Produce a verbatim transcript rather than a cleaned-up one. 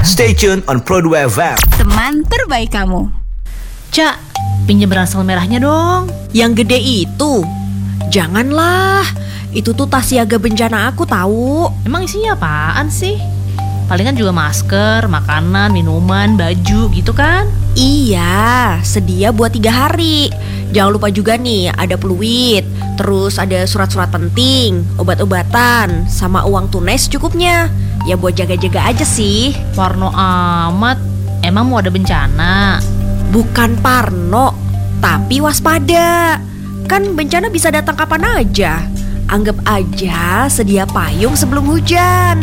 Stay tuned on Pro dua F M. Teman terbaik kamu. Cak, pinjam ransel merahnya dong. Yang gede itu? Janganlah, itu tuh tas siaga bencana aku tahu. Emang isinya apaan sih? Palingan juga masker, makanan, minuman, baju gitu kan? Iya, sedia buat tiga hari. Jangan lupa juga nih, ada peluit, terus ada surat-surat penting, obat-obatan, sama uang tunai secukupnya. Ya buat jaga-jaga aja sih. Parno amat. Emang mau ada bencana? Bukan parno, tapi waspada. Kan bencana bisa datang kapan aja. Anggap aja sedia payung sebelum hujan.